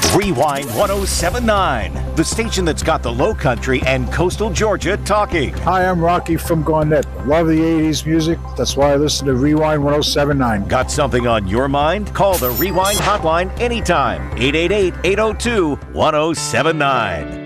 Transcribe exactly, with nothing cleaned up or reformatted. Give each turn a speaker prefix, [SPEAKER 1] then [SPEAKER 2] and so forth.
[SPEAKER 1] Rewind one oh seven point nine, the station that's got the Low Country and coastal Georgia talking.
[SPEAKER 2] Hi, I'm Rocky from Garnett. Love the eighties music. That's why I listen to Rewind one oh seven point nine.
[SPEAKER 1] Got something on your mind? Call the Rewind hotline anytime. eight eight eight, eight oh two, one oh seven nine.